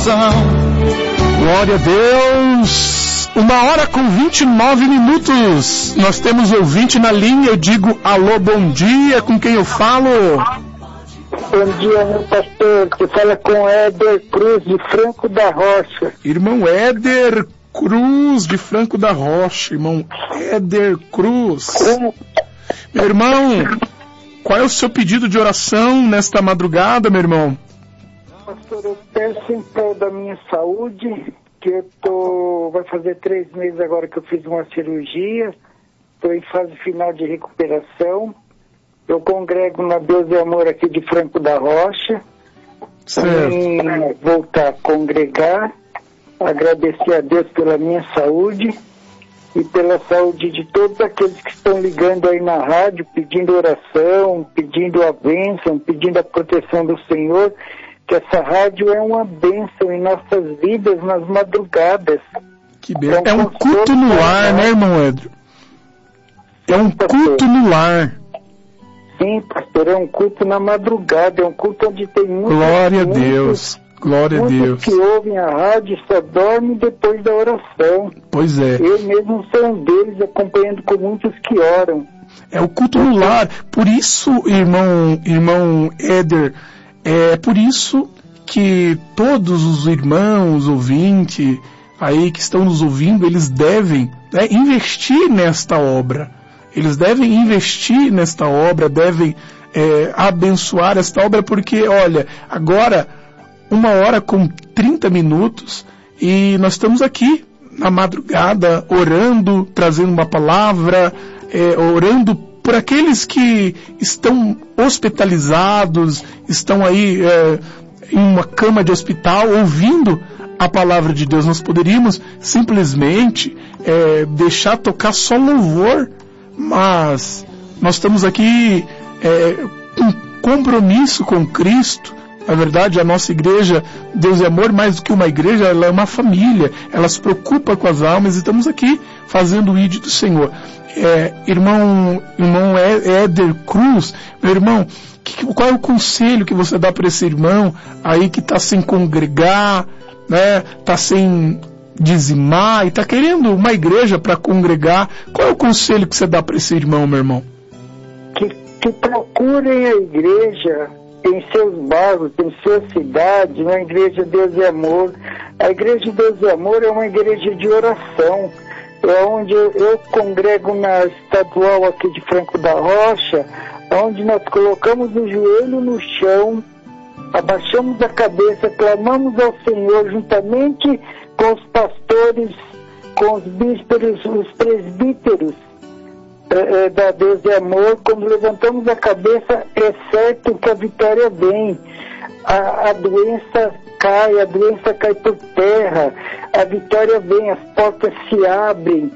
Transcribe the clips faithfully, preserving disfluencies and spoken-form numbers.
coração. Glória a Deus. Uma hora com vinte e nove minutos. Nós temos ouvinte na linha. Eu digo alô, bom dia. Com quem eu falo? Bom dia, meu pastor. Você fala com Éder Cruz, de Franco da Rocha. Irmão Éder Cruz, de Franco da Rocha. Irmão Éder Cruz. Como? Meu irmão, qual é o seu pedido de oração nesta madrugada, meu irmão? Pastor, eu peço em prol da minha saúde, que eu tô, vai fazer três meses agora que eu fiz uma cirurgia, estou em fase final de recuperação. Eu congrego na Deus e Amor aqui de Franco da Rocha. Certo. Em voltar a congregar, agradecer a Deus pela minha saúde e pela saúde de todos aqueles que estão ligando aí na rádio, pedindo oração, pedindo a bênção, pedindo a proteção do Senhor, que essa rádio é uma bênção em nossas vidas nas madrugadas. Que bem. É um culto no lar, né, irmão Éder? É um culto no lar. Sim, pastor, é um culto na madrugada, é um culto onde tem muitos... Glória a Deus, glória a Deus. Muitos que ouvem a rádio só dormem depois da oração. Pois é. Eu mesmo sou um deles, acompanhando com muitos que oram. É o culto no lar. Por isso, irmão, irmão Éder, é por isso que todos os irmãos ouvintes aí que estão nos ouvindo, eles devem, né, investir nesta obra. Eles devem investir nesta obra, devem é, abençoar esta obra, porque, olha, agora, uma hora com trinta minutos, e nós estamos aqui na madrugada, orando, trazendo uma palavra, é, orando por aqueles que estão hospitalizados, estão aí é, em uma cama de hospital, ouvindo a palavra de Deus. Nós poderíamos simplesmente é, deixar tocar só louvor, mas nós estamos aqui é, com compromisso com Cristo. Na verdade, a nossa igreja, Deus é Amor, mais do que uma igreja, ela é uma família, ela se preocupa com as almas, e estamos aqui fazendo o ídolo do Senhor. É, irmão, irmão Éder Cruz, meu irmão, que, qual é o conselho que você dá para esse irmão aí que está sem congregar, né, está sem dizimar e está querendo uma igreja para congregar? Qual é o conselho que você dá para esse irmão, meu irmão? Que, que procurem a igreja em seus bairros, em suas cidades, uma igreja Deus e Amor. A igreja Deus e Amor é uma igreja de oração, é onde eu, eu congrego na estadual aqui de Franco da Rocha, onde nós colocamos o joelho no chão, abaixamos a cabeça, clamamos ao Senhor juntamente com os pastores, com os bispos, os presbíteros é, é, da Deus e Amor. Quando levantamos a cabeça, é certo que a vitória vem. A, a doença cai, a doença cai por terra, a vitória vem, as portas se abrem,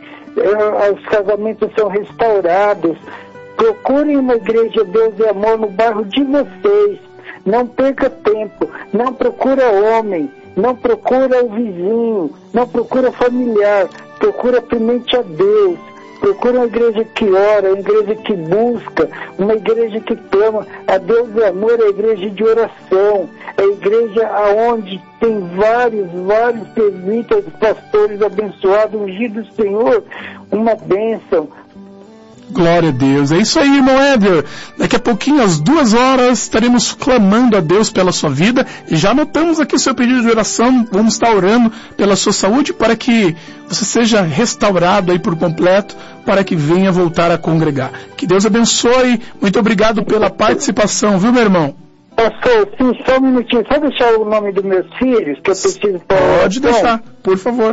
é, os casamentos são restaurados. Procurem uma igreja Deus e Amor no bairro de vocês. Não perca tempo, não procura homem, não procura o vizinho, não procura familiar, procura primeiro a Deus. Procura uma igreja que ora, uma igreja que busca, uma igreja que clama. A Deus e Amor é a igreja de oração, é a igreja onde tem vários, vários presbíteros, pastores abençoados, ungidos do Senhor, uma bênção. Glória a Deus. É isso aí, irmão Éder. Daqui a pouquinho, às duas horas, estaremos clamando a Deus pela sua vida. E já anotamos aqui o seu pedido de oração. Vamos estar orando pela sua saúde para que você seja restaurado aí por completo, para que venha voltar a congregar. Que Deus abençoe. Muito obrigado pela participação, viu, meu irmão? Pastor, sim, só um minutinho. Só deixar o nome dos meus filhos, que eu preciso... Pode deixar, por favor.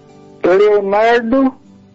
Leonardo,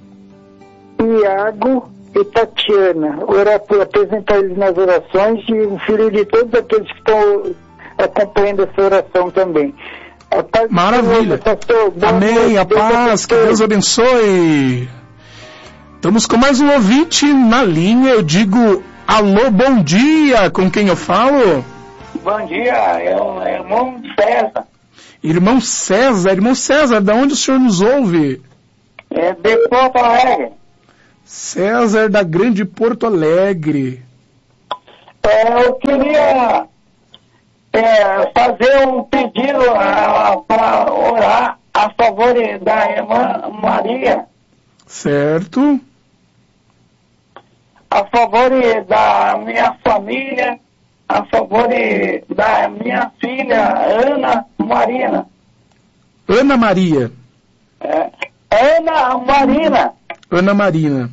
Iago e Tatiana, orar por apresentar eles nas orações, e o filho de todos aqueles que estão acompanhando essa oração também. A paz Maravilha. Deus, pastor, amém, a paz, que Deus abençoe. Estamos com mais um ouvinte na linha. Eu digo alô, bom dia, com quem eu falo? Bom dia, é o irmão César. Irmão César, irmão César, da onde o senhor nos ouve? É de Porto Alegre. César da Grande Porto Alegre. É, eu queria é, fazer um pedido para favor da irmã Maria, Certo. a favor da minha família, a favor da minha filha Ana Marina. Ana Maria. É, Ana Marina. Ana Marina.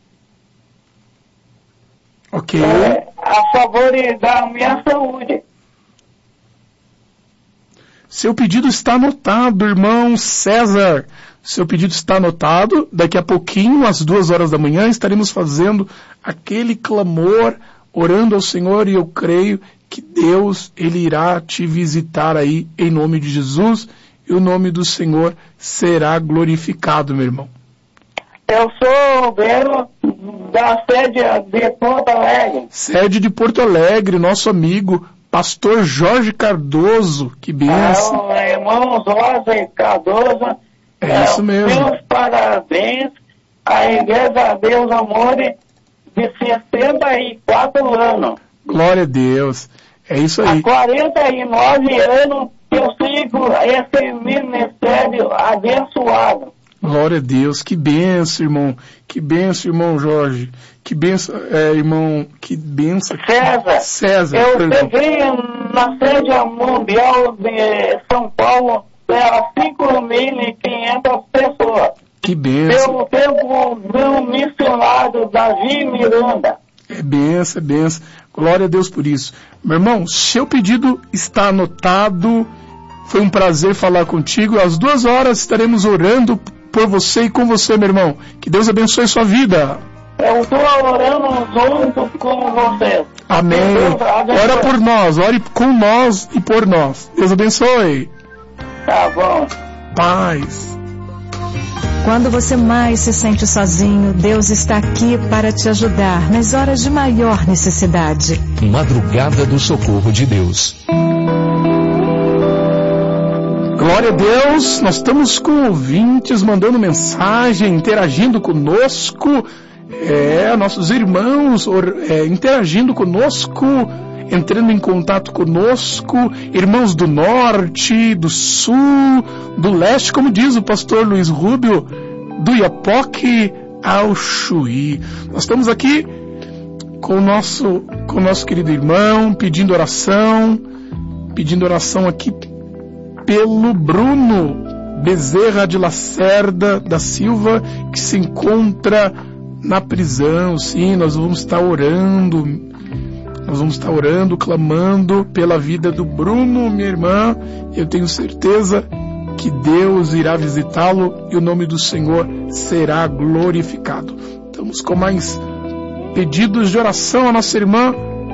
Ok. É, a favor da minha saúde. Seu pedido está anotado, irmão César. Seu pedido está anotado. Daqui a pouquinho, às duas horas da manhã, estaremos fazendo aquele clamor, orando ao Senhor, e eu creio que Deus, Ele irá te visitar aí, em nome de Jesus, e o nome do Senhor será glorificado, meu irmão. Eu sou obreiro da sede de Porto Alegre. Sede de Porto Alegre, nosso amigo, pastor Jorge Cardoso, que bênção. É, irmão Jorge Cardoso. É isso mesmo. Meus parabéns à Igreja Deus Amor de sessenta e quatro anos. Glória a Deus. É isso aí. Há quarenta e nove anos que eu sigo esse ministério abençoado. Glória a Deus. Que bênção, irmão. Que bênção, irmão Jorge. Que bênção, é, irmão. Que bênção. César, César, eu perdão. cheguei na sede mundial de São Paulo para cinco mil e quinhentas pessoas. Que bênção. Pelo tempo do missionário Davi Miranda. É bênção, é bênção. Glória a Deus por isso. Meu irmão, seu pedido está anotado. Foi um prazer falar contigo. Às duas horas estaremos orando por você e com você, meu irmão. Que Deus abençoe sua vida. Eu estou orando junto com você. Amém. Deus abençoe. Ora por nós, ore com nós e por nós. Deus abençoe. Tá bom. Paz. Quando você mais se sente sozinho, Deus está aqui para te ajudar nas horas de maior necessidade. Madrugada do Socorro de Deus. Glória a Deus, nós estamos com ouvintes mandando mensagem, interagindo conosco, é, nossos irmãos or, é, interagindo conosco, entrando em contato conosco, irmãos do norte, do sul, do leste, como diz o pastor Luiz Rubio, do Iapoque ao Chuí. Nós estamos aqui com o nosso, com o nosso querido irmão, pedindo oração, pedindo oração aqui pelo Bruno Bezerra de Lacerda da Silva, que se encontra na prisão. Sim, nós vamos estar orando, nós vamos estar orando, clamando pela vida do Bruno, minha irmã. Eu tenho certeza que Deus irá visitá-lo e o nome do Senhor será glorificado. Estamos com mais pedidos de oração. A nossa irmã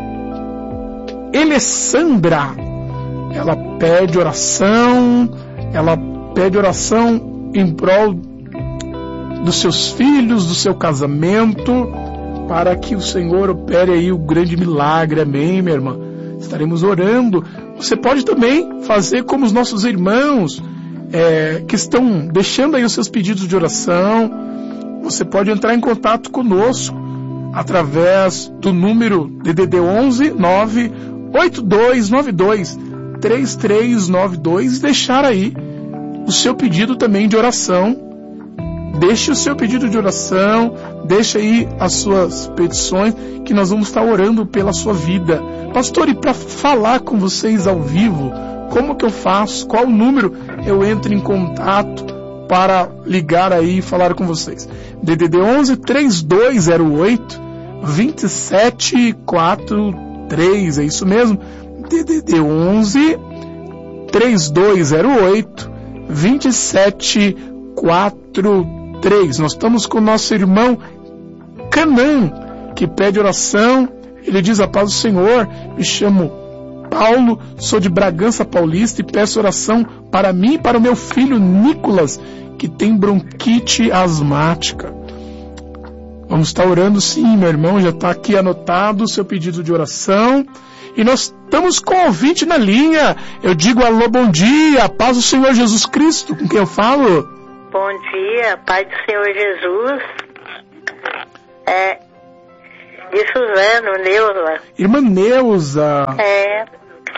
Alessandra, ela pede oração, ela pede oração em prol dos seus filhos, do seu casamento, para que o Senhor opere aí o grande milagre. Amém, minha irmã? Estaremos orando. Você pode também fazer como os nossos irmãos é, que estão deixando aí os seus pedidos de oração. Você pode entrar em contato conosco através do número D D D onze nove oito dois nove dois três três nove dois e deixar aí o seu pedido também de oração. Deixe o seu pedido de oração, deixe aí as suas petições, que nós vamos estar orando pela sua vida. Pastor, e para falar com vocês ao vivo, como que eu faço? Qual número eu entro em contato para ligar aí e falar com vocês? D D D onze três dois zero oito dois sete quatro três, é isso mesmo? D D D onze três dois zero oito dois sete quatro três. Nós estamos com o nosso irmão Canã, que pede oração. Ele diz: a paz do Senhor, me chamo Paulo, sou de Bragança Paulista e peço oração para mim e para o meu filho Nicolas, que tem bronquite asmática. Vamos estar orando sim, meu irmão, já está aqui anotado o seu pedido de oração. E nós estamos com o ouvinte na linha. Eu digo alô, bom dia, paz do Senhor Jesus Cristo, com quem eu falo? Bom dia, Pai do Senhor Jesus. É, de Suzano, Neuza. Irmã Neuza. É,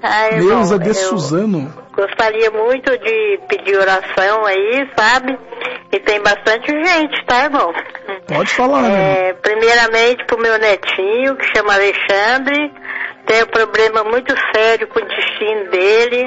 Ai, Neuza irmão, de Suzano. Gostaria muito de pedir oração aí, sabe? E tem bastante gente, tá, irmão? Pode falar, né? É, primeiramente pro meu netinho, que chama Alexandre. Tem um problema muito sério com o intestino dele.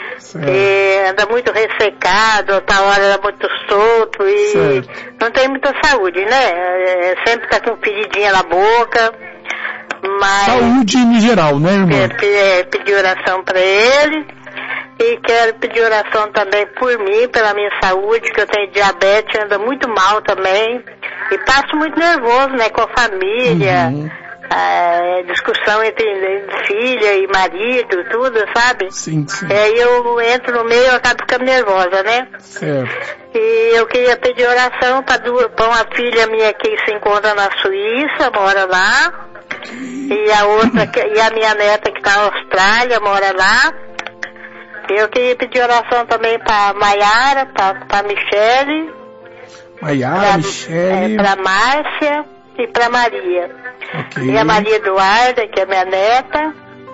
E anda muito ressecado, outra hora anda muito solto e certo. Não tem muita saúde, né? É, sempre tá com feridinha na boca. Mas saúde em geral, né, irmã? É, é, pedir oração pra ele. E quero pedir oração também por mim, pela minha saúde, que eu tenho diabetes, anda muito mal também. E passo muito nervoso, né, com a família. Uhum. É, discussão entre filha e marido, tudo, sabe? Sim, sim. Aí eu entro no meio e acabo ficando nervosa, né? Certo. E eu queria pedir oração para uma filha minha que se encontra na Suíça, mora lá. E a outra, e a minha neta que está na Austrália, mora lá. Eu queria pedir oração também para Maiara, para Michele. Maiara, Michele. É, para Márcia e para Maria. Okay. E a Maria Eduarda, que é minha neta.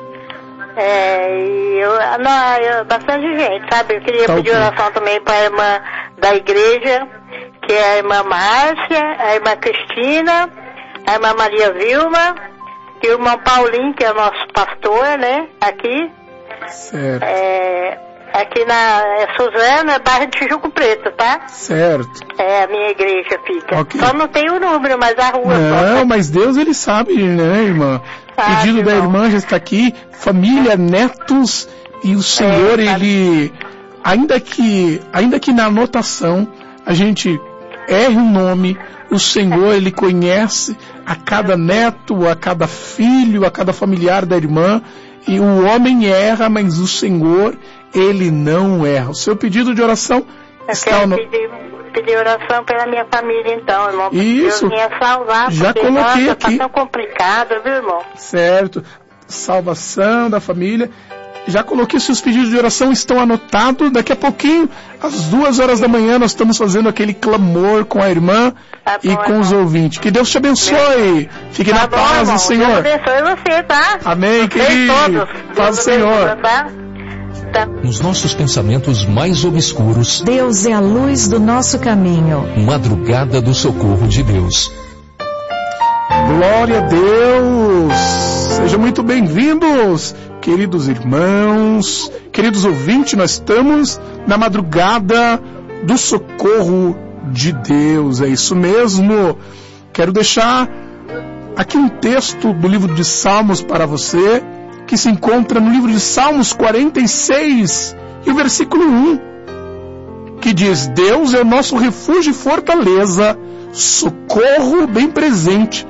É, e eu, não, eu, bastante gente, sabe? Eu queria tá pedir okay. oração também para a irmã da igreja, que é a irmã Márcia, a irmã Cristina, a irmã Maria Vilma, e o irmão Paulinho, que é o nosso pastor, né? Aqui. Certo. É, aqui na é Suzano, é bairro de Tijuco Preto, tá? Certo. É, a minha igreja fica. Okay. Só não tem o número, mas a rua... Não, só... mas Deus, ele sabe, né, irmã? O sabe, pedido irmão. da irmã já está aqui, família, netos, e o Senhor, é, ele... Ainda que, ainda que na anotação a gente erre um nome, o Senhor, ele conhece a cada neto, a cada filho, a cada familiar da irmã, e o homem erra, mas o Senhor, ele não erra. O seu pedido de oração eu está no... pedir, pedir oração pela minha família, então, irmão. Isso. Deus vinha salvar, já porque, coloquei nossa, aqui. Tá tão complicado, viu, irmão? Certo. Salvação da família. Já coloquei, seus pedidos de oração estão anotados. Daqui a pouquinho, às duas horas da manhã, nós estamos fazendo aquele clamor com a irmã tá bom, e com irmão. Os ouvintes. Que Deus te abençoe. Fique tá na bom, paz do Senhor. Deus abençoe você, tá? Amém, querido. Paz do Senhor. Tá? Tá. Nos nossos pensamentos mais obscuros, Deus é a luz do nosso caminho. Madrugada do socorro de Deus. Glória a Deus. Sejam muito bem-vindos, queridos irmãos, queridos ouvintes. Nós estamos na madrugada do socorro de Deus. É isso mesmo. Quero deixar aqui um texto do livro de Salmos para você, que se encontra no livro de Salmos quarenta e seis, e o versículo um, que diz: Deus é o nosso refúgio e fortaleza, socorro bem presente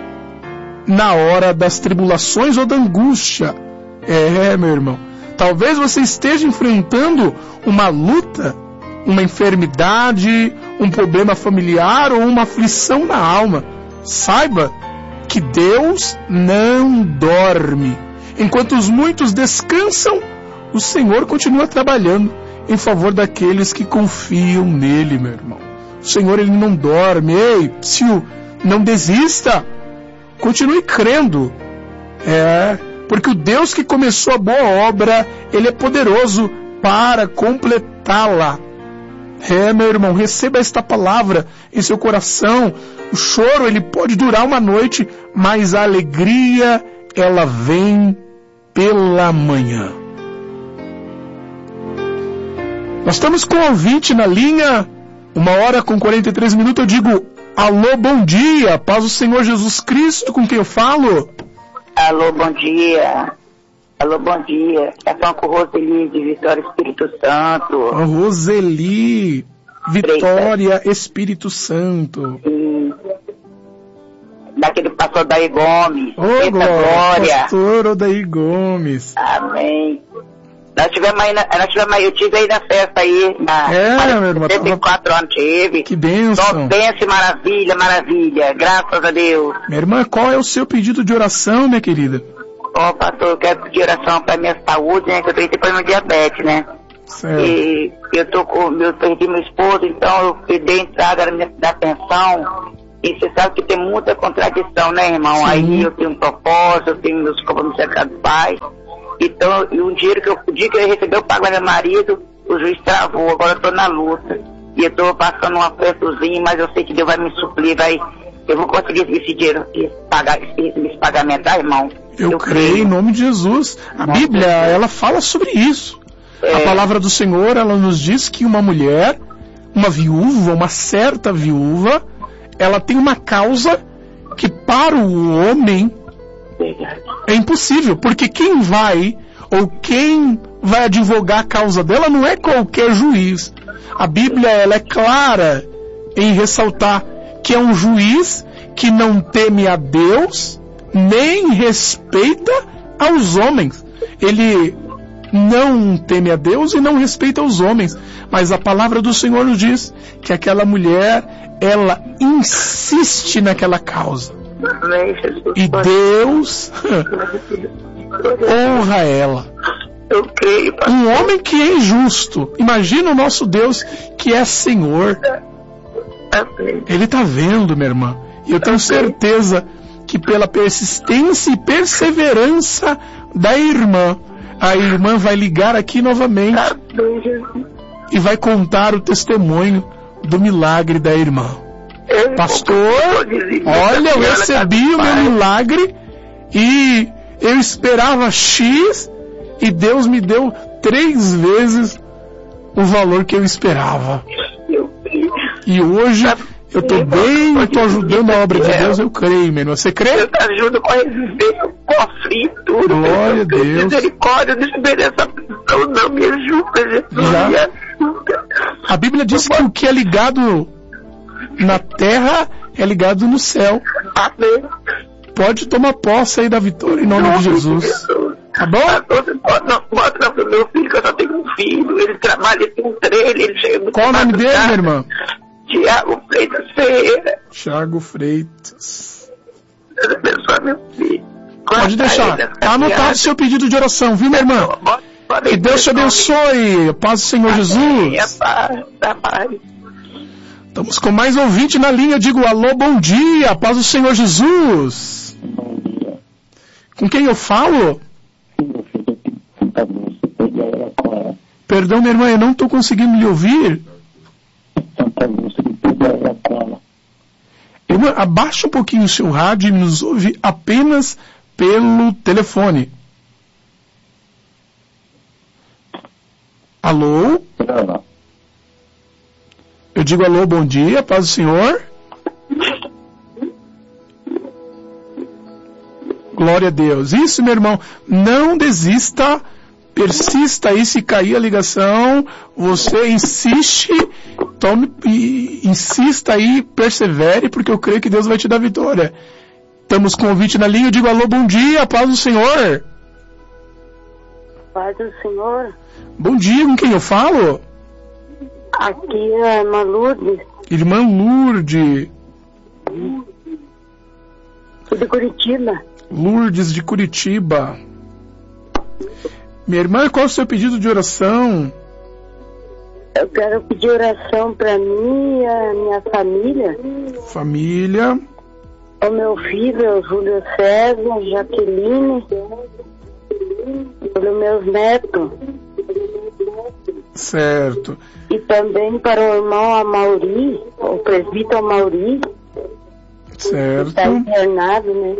na hora das tribulações ou da angústia. É, meu irmão, talvez você esteja enfrentando uma luta, uma enfermidade, um problema familiar ou uma aflição na alma. Saiba que Deus não dorme. Enquanto os muitos descansam, o Senhor continua trabalhando em favor daqueles que confiam nele, meu irmão. O Senhor, ele não dorme. Ei, psiu, não desista. Continue crendo. É, porque o Deus que começou a boa obra, ele é poderoso para completá-la. É, meu irmão, receba esta palavra em seu coração. O choro, ele pode durar uma noite, mas a alegria, ela vem pela manhã. Nós estamos com o ouvinte na linha, uma hora com quarenta e três minutos. Eu digo: alô, bom dia, paz do Senhor Jesus Cristo, com quem eu falo? Alô, bom dia. Alô, bom dia. É falando com Roseli de Vitória Espírito Santo. A Roseli, Vitória Espírito Santo. E daquele pastor Odair Gomes. Ô, oh, glória. Pastor Odair Gomes. Amém. Nós tivemos aí, na, nós tivemos aí, eu tive aí na festa aí, na, é, meu irmão, setenta e quatro anos tive. Que bênção. Só bênção, maravilha, maravilha, graças a Deus. Minha irmã, qual é o seu pedido de oração, minha querida? Ó, oh, pastor, eu quero pedir oração pra minha saúde, né, que eu tenho problema de diabetes, né. Certo. E eu tô com, eu perdi meu esposo, então eu dei entrada na minha da pensão. E você sabe que tem muita contradição, né, irmão? Sim. Aí eu tenho um propósito, eu tenho meus compromissos com o Pai. Então, e um dinheiro que eu podia que eu receber, eu pago meu marido, o juiz travou, agora eu tô na luta. E eu tô passando um apertozinho, mas eu sei que Deus vai me suprir, vai, eu vou conseguir esse dinheiro, esse, pagar, esse, esse pagamento, tá, irmão? Eu, eu creio, creio em nome de Jesus. A Nossa, Bíblia, Deus. ela fala sobre isso. É... A palavra do Senhor, ela nos diz que uma mulher, uma viúva, uma certa viúva, ela tem uma causa que para o homem é impossível, porque quem vai, ou quem vai advogar a causa dela não é qualquer juiz. A Bíblia, ela é clara em ressaltar que é um juiz que não teme a Deus, nem respeita aos homens. Ele não teme a Deus e não respeita os homens. Mas a palavra do Senhor nos diz que aquela mulher, ela insiste naquela causa. E Deus honra ela. Eu creio, pastor. Um homem que é injusto. Imagina o nosso Deus que é Senhor. Ele está vendo, minha irmã. E eu tenho certeza que pela persistência e perseverança da irmã, a irmã vai ligar aqui novamente e vai contar o testemunho do milagre da irmã. Pastor, olha, eu recebi o meu milagre e eu esperava X e Deus me deu três vezes o valor que eu esperava. E hoje eu estou bem, eu estou ajudando a obra de Deus, eu creio, meu irmão. Você crê? Deus ajuda com a resistência, com a fritura. Glória a Deus. Misericórdia, deixa eu ver essa pessoa, não me ajuda, Jesus. Já. A Bíblia diz que o que é ligado na terra é ligado no céu. Amém. Pode tomar posse aí da vitória em nome de Jesus. Tá bom? Mostra pro meu filho que eu só tenho um filho. Ele trabalha, ele tem um trailer, ele chega muito. Qual o nome dele, minha irmã? Tiago Freitas Ferreira. Tiago Freitas. Deus abençoe meu filho. Pode deixar. Tá anotado o seu pedido de oração, viu, minha irmã? Que Deus te abençoe. Paz do Senhor Jesus. Estamos com mais ouvinte na linha. Eu digo alô, bom dia. Paz do Senhor Jesus. Com quem eu falo? Perdão, minha irmã, eu não estou conseguindo lhe ouvir. Irmã, abaixa um pouquinho o seu rádio e nos ouve apenas pelo telefone. Alô? Eu digo alô, bom dia, paz do Senhor. Glória a Deus. Isso, meu irmão, não desista, persista aí. Se cair a ligação, você insiste, tome, e, insista aí, persevere, porque eu creio que Deus vai te dar vitória. Estamos com o convite na linha, eu digo alô, bom dia, paz do Senhor. Paz do Senhor. Bom dia, com quem eu falo? Aqui é a irmã Lourdes. Irmã Lourdes. Sou de Curitiba. Lourdes de Curitiba. Minha irmã, qual é o seu pedido de oração? Eu quero pedir oração para mim e a minha família. Família. O meu filho, o Júlio César, Jaqueline. Pelos meus netos. Certo. E também para o irmão Amauri, o presbítero Amauri. Certo. Está internado, né?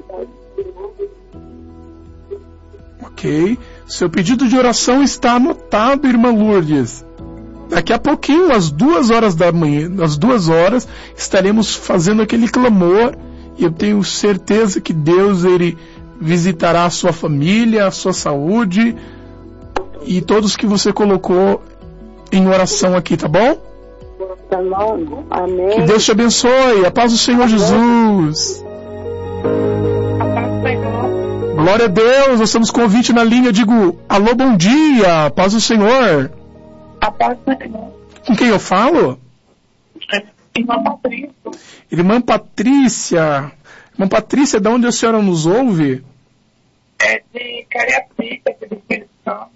Ok. Seu pedido de oração está anotado, irmã Lourdes. Daqui a pouquinho, às duas horas da manhã, às duas horas, estaremos fazendo aquele clamor. E eu tenho certeza que Deus, Ele visitará a sua família, a sua saúde e todos que você colocou em oração aqui, tá bom? Tá bom. Amém. Que Deus te abençoe. A paz do Senhor Jesus. Glória a Deus. Nós estamos com convite na linha. Eu digo, alô, bom dia. Paz do Senhor. A paz do Senhor. Com quem eu falo? Irmã Patrícia. Irmã Patrícia. Irmã Patrícia, de onde a senhora nos ouve? É de Cariacica, de Espírito Santo.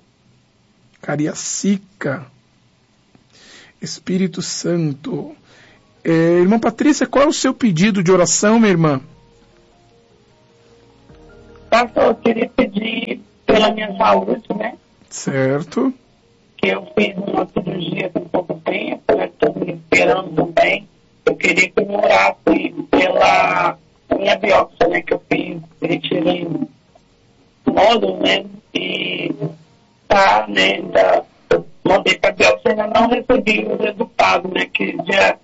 Cariacica. Espírito Santo. É, irmã Patrícia, qual é o seu pedido de oração, minha irmã? Pastor, eu queria pedir pela minha saúde, né? Certo. Que eu fiz uma cirurgia com pouco tempo, né? Estou me esperando também. Eu queria que me orasse pela minha biópsia, né? Que eu fiz, retirei um nódulo, né? E tá, né? Da, eu mandei para a biópsia, ainda não recebi o resultado, né? Que dia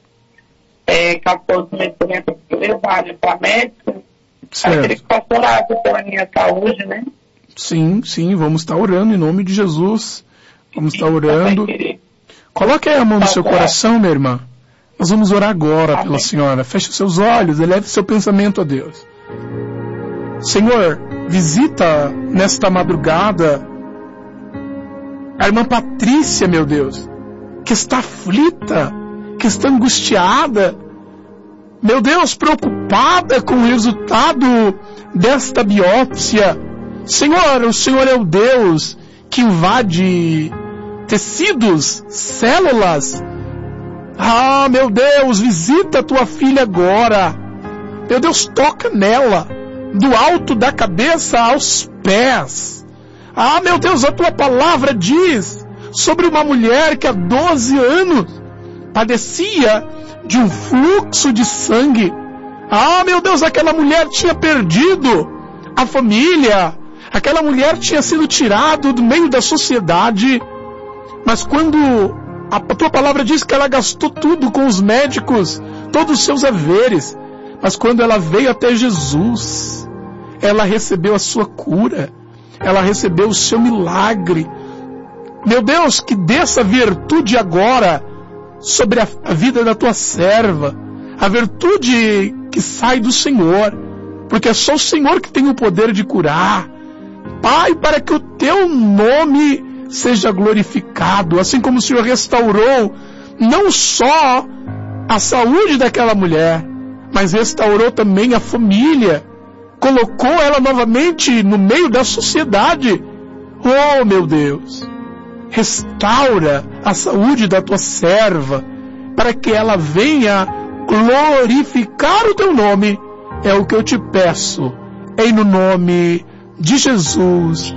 é, quatorze meses eu levar, né? Para a médica. Certo. Eu queria que fosse orado pela minha saúde, né? Sim, sim, vamos estar orando em nome de Jesus. Vamos estar orando. Coloque aí a mão no seu coração, minha irmã. Nós vamos orar agora Amém. Pela senhora. Feche os seus olhos, eleve seu pensamento a Deus. Senhor, visita nesta madrugada a irmã Patrícia, meu Deus, que está aflita, que está angustiada, meu Deus, preocupada com o resultado desta biópsia. Senhor, o Senhor é o Deus que invade tecidos, células. Ah, meu Deus, visita a tua filha agora. Meu Deus, toca nela, do alto da cabeça aos pés. Ah, meu Deus, a tua palavra diz sobre uma mulher que há doze anos padecia de um fluxo de sangue. Ah, meu Deus, aquela mulher tinha perdido a família. Aquela mulher tinha sido tirada do meio da sociedade. Mas quando a tua palavra diz que ela gastou tudo com os médicos, todos os seus haveres, mas quando ela veio até Jesus, ela recebeu a sua cura, ela recebeu o seu milagre. Meu Deus, que desça a virtude agora sobre a, a vida da tua serva, a virtude que sai do Senhor, porque é só o Senhor que tem o poder de curar. Pai, para que o teu nome seja glorificado, assim como o Senhor restaurou não só a saúde daquela mulher, mas restaurou também a família, colocou ela novamente no meio da sociedade. Oh, meu Deus, restaura a saúde da tua serva, para que ela venha glorificar o teu nome. É o que eu te peço, em no nome de Jesus.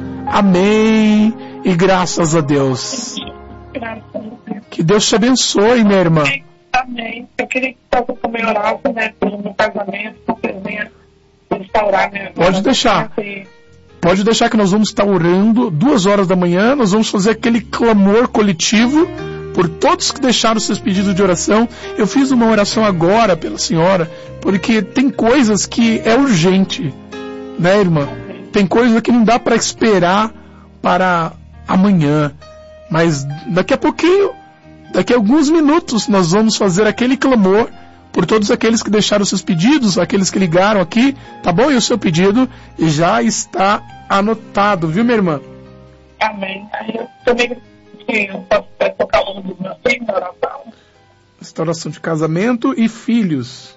Amém. E graças a Deus. Graças a Deus. Que Deus te abençoe, minha irmã. Amém. Eu queria que você também orasse, né, pelo meu casamento, que você venha restaurar, né? Pode deixar. Pode deixar que nós vamos estar orando duas horas da manhã. Nós vamos fazer aquele clamor coletivo por todos que deixaram seus pedidos de oração. Eu fiz uma oração agora pela senhora, porque tem coisas que é urgente, né, irmã? Tem coisa que não dá para esperar para amanhã, mas daqui a pouquinho, daqui a alguns minutos, nós vamos fazer aquele clamor por todos aqueles que deixaram seus pedidos, aqueles que ligaram aqui, tá bom? E o seu pedido já está anotado, viu, minha irmã? Amém. Aí eu também eu posso tocar o nome dos meus filhos na oração. Restauração de casamento e filhos.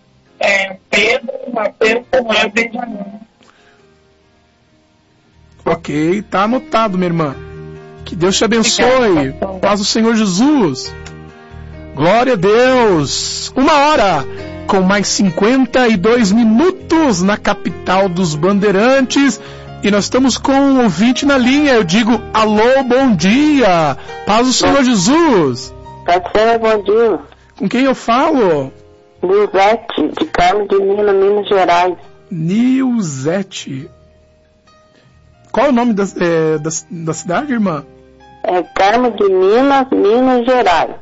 É, Pedro, Mateus, Samuel e Benjamin. Ok, tá anotado, minha irmã. Que Deus te abençoe. Paz do Senhor Jesus. Glória a Deus. Uma hora com mais cinquenta e dois minutos na capital dos Bandeirantes. E nós estamos com um ouvinte na linha. Eu digo, alô, bom dia. Paz do Senhor Jesus. Paz do Senhor, bom dia. Com quem eu falo? Nilzete, de Carmo de Minas, Minas Gerais. Nilzete. Qual é o nome da, é, da, da cidade, irmã? É Carmo de Minas, Minas Gerais.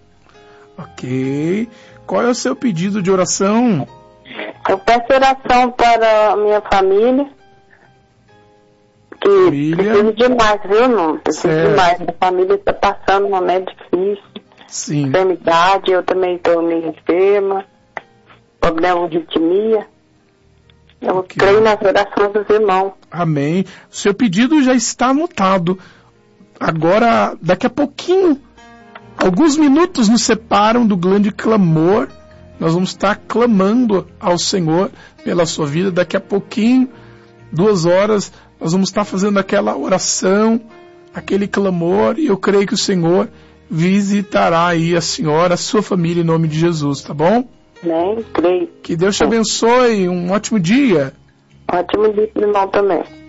Ok. Qual é o seu pedido de oração? Eu peço oração para a minha família. Que Família. precisa demais, viu, não? Precisa Certo. demais. Minha família está passando um momento difícil. Sim. Enfermidade, eu também estou meio enferma. Problema de arritmia. Eu Ok. creio nas orações dos irmãos. Amém. O seu pedido já está anotado. Agora, daqui a pouquinho, alguns minutos nos separam do grande clamor. Nós vamos estar clamando ao Senhor pela sua vida. Daqui a pouquinho, duas horas, nós vamos estar fazendo aquela oração, aquele clamor. E eu creio que o Senhor visitará aí a senhora, a sua família, em nome de Jesus, tá bom? Né? Creio. Que Deus te abençoe. Um ótimo dia. Ótimo dia pro irmão também.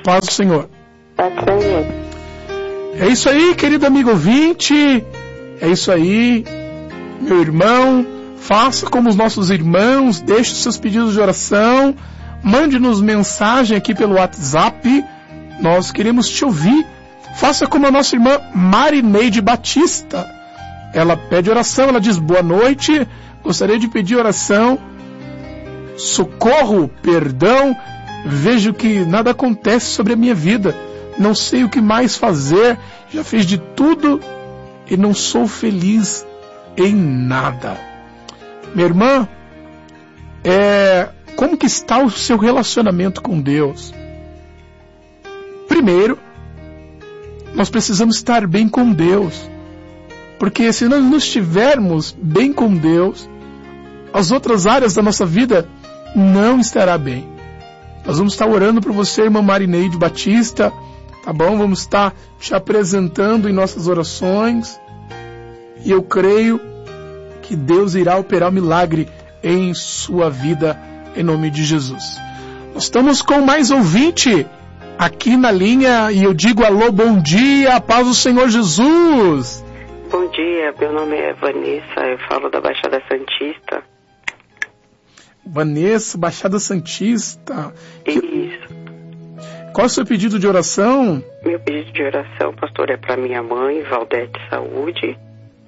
paz do Senhor. Paz do Senhor. É isso aí, querido amigo ouvinte. É isso aí, meu irmão. Faça como os nossos irmãos, deixe os seus pedidos de oração, mande-nos mensagem aqui pelo WhatsApp, nós queremos te ouvir. Faça como a nossa irmã Marineide Batista. Ela pede oração, ela diz: boa noite, gostaria de pedir oração, socorro, perdão, vejo que nada acontece sobre a minha vida, não sei o que mais fazer, já fiz de tudo e não sou feliz em nada. Minha irmã, é, como que está o seu relacionamento com Deus? Primeiro, nós precisamos estar bem com Deus, porque se nós não estivermos bem com Deus, as outras áreas da nossa vida não estará bem. Nós vamos estar orando por você, irmã Marineide Batista, tá bom? Vamos estar te apresentando em nossas orações, e eu creio que Deus irá operar um milagre em sua vida, em nome de Jesus. Nós estamos com mais ouvinte aqui na linha, e eu digo alô, bom dia, paz do Senhor Jesus. Bom dia, meu nome é Vanessa, eu falo da Baixada Santista. Vanessa, Baixada Santista. Isso. Qual é o seu pedido de oração? Meu pedido de oração, pastor, é para minha mãe, Valdete Saúde.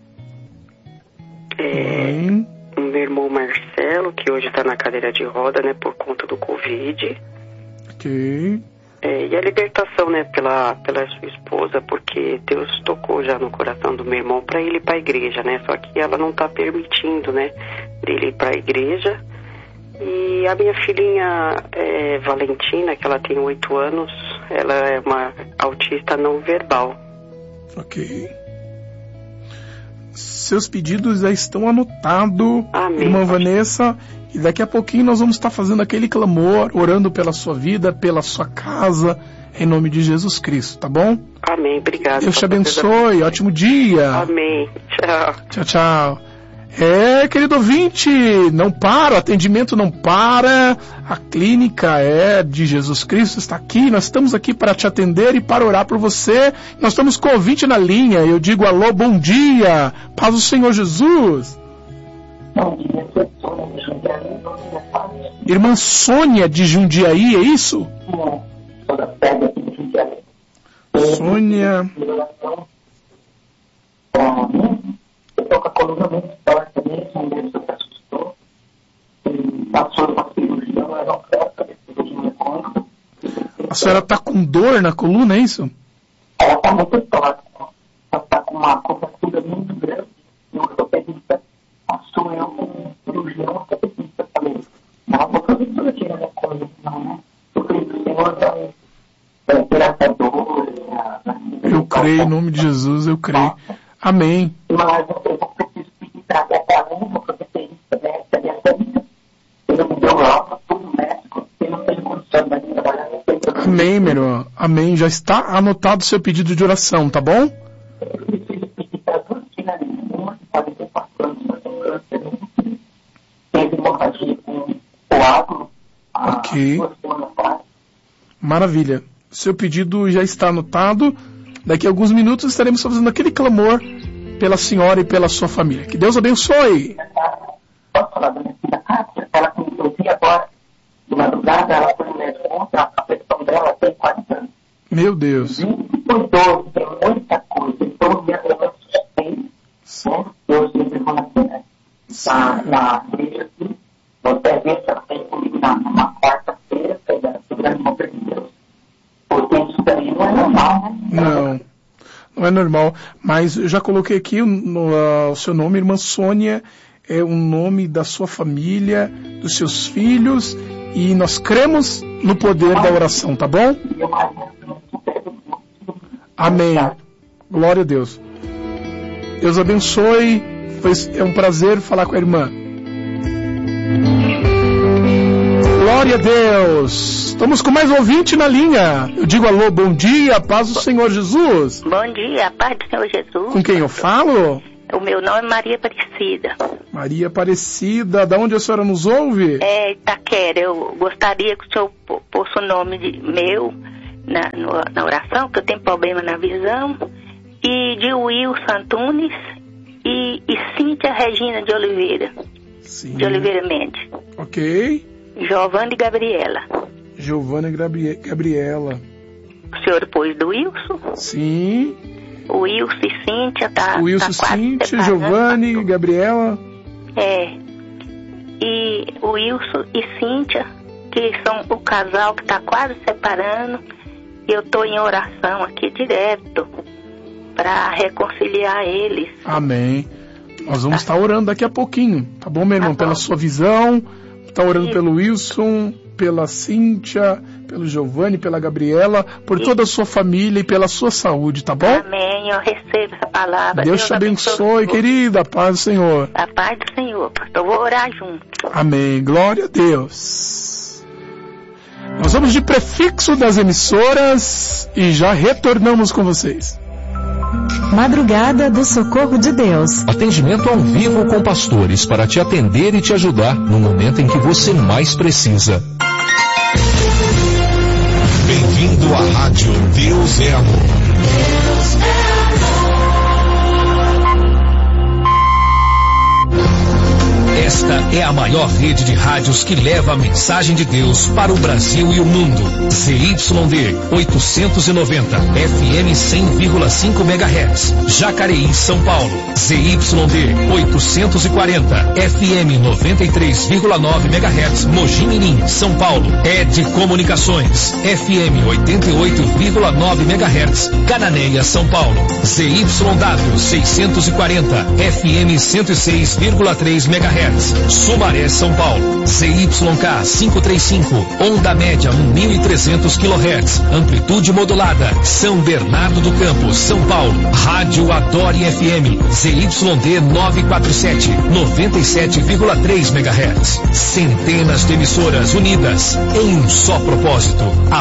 É, o meu irmão Marcelo, que hoje está na cadeira de roda, né, por conta do Covid. Ok. É, e a libertação, né, pela, pela sua esposa, porque Deus tocou já no coração do meu irmão para ele ir para a igreja, né, só que ela não está permitindo, né, dele ir para a igreja. E a minha filhinha é, Valentina, que ela tem oito anos, ela é uma autista não verbal. Ok. Seus pedidos já estão anotados, Amém, irmã pastor. Vanessa, e daqui a pouquinho nós vamos estar fazendo aquele clamor, orando pela sua vida, pela sua casa, em nome de Jesus Cristo, tá bom? Amém, obrigado. Deus te abençoe, ótimo dia. Amém, tchau. Tchau, tchau. É, querido ouvinte, não para, o atendimento não para, a clínica é de Jesus Cristo, está aqui, nós estamos aqui para te atender e para orar por você. Nós estamos com o ouvinte na linha, eu digo alô, bom dia, paz do Senhor Jesus. Bom dia, sou Sônia de Jundiaí. Irmã Sônia de Jundiaí, é isso? Não, sou da pedra aqui de Jundiaí. Sônia. Eu estou com a coluna muito torta mesmo, um deles se assustou. E passou uma cirurgia, mas não quero saber se cirurgia é conta. A senhora está com dor na coluna, é isso? Ela está muito torta. Ela está com uma cobertura muito grande. E o ortopedista passou eu com cirurgia, um ortopedista. Falei, não, vou fazer cirurgia na minha coluna, não, né? Eu creio que o Senhor vai tirar essa dor. Eu creio, em nome de Jesus, eu creio. Amém. Mas eu vou preciso pedir para a uma protetorista, né? A minha família. Ele me deu alta, tudo médico, eu não tenho condição mais de trabalhar. Amém, meu irmão. Amém. Já está anotado o seu pedido de oração, tá bom? Eu preciso pedir para duas finalistas. Uma que pode ter passando, mas tem câncer, teve hemorragia com coágulo. Ok. Maravilha. Seu pedido já está anotado. Daqui a alguns minutos estaremos fazendo aquele clamor pela senhora e pela sua família. Que Deus abençoe. Posso falar da minha filha Kátia? Ela que eu vi agora, de madrugada, ela foi no médico ontem, a pressão dela tem quarenta anos. Meu Deus. Foi doze, tem muita coisa. Então, minha ela suspeita, né? Eu sempre vou na, na igreja aqui. Você vê se ela tem comigo na, na quarta-feira, sobre a irmã de Deus. Porque isso daí não é normal, né? Não, não é normal. Mas eu já coloquei aqui no, uh, o seu nome, irmã Sônia, é o nome da sua família, dos seus filhos, e nós cremos no poder da oração, tá bom? Amém. Glória a Deus. Deus abençoe. Foi, é um prazer falar com a irmã. Glória a Deus. Estamos com mais um ouvinte na linha. Eu digo alô, bom dia, paz do Senhor Jesus. Bom dia, paz do Senhor Jesus. Com quem eu falo? O meu nome é Maria Aparecida. Maria Aparecida, da onde a senhora nos ouve? É, Itaquera. Eu gostaria que o senhor fosse o nome de meu na, no, na oração, que eu tenho problema na visão, e de Wilson Antunes e, e Cíntia Regina de Oliveira. Sim. De Oliveira Mendes. Ok. Giovana e Gabriela. Giovana e Gabri- Gabriela. O senhor pôs do Wilson? Sim. O Wilson e Cíntia tá. O Wilson, tá Cíntia, Giovane e Gabriela. É. E o Wilson e Cíntia, que são o casal que está quase separando. E eu estou em oração aqui direto para reconciliar eles. Amém. Nós vamos estar tá orando daqui a pouquinho, tá bom, meu irmão? Tá bom. Pela sua visão, tá orando Isso. pelo Wilson, pela Cíntia, pelo Giovanni, pela Gabriela, por Isso. toda a sua família e pela sua saúde, tá bom? Amém, eu recebo essa palavra. Deus, Deus te abençoe, abençoe querida, a paz do Senhor. A paz do Senhor, pastor, vou orar junto. Amém, glória a Deus. Nós vamos de prefixo das emissoras e já retornamos com vocês. Madrugada do Socorro de Deus. Atendimento ao vivo com pastores para te atender e te ajudar no momento em que você mais precisa. Bem-vindo à Rádio Deus é Amor. Deus é amor. Esta é a maior rede de rádios que leva a mensagem de Deus para o Brasil e o mundo. Z Y D oitocentos e noventa, F M cem vírgula cinco megahertz, Jacareí, São Paulo. Z Y D oitocentos e quarenta, F M noventa e três vírgula nove megahertz, Mogi Mirim, São Paulo. Ed Comunicações, F M oitenta e oito vírgula nove megahertz, Cananéia, São Paulo. Z Y W seiscentos e quarenta, F M cento e seis vírgula três megahertz, Sumaré, São Paulo. Z Y K quinhentos e trinta e cinco, onda média mil e trezentos quilohertz, amplitude modulada, São Bernardo do Campo, São Paulo. Rádio Adore F M, Z Y D novecentos e quarenta e sete, noventa e sete vírgula três megahertz. Centenas de emissoras unidas em um só propósito.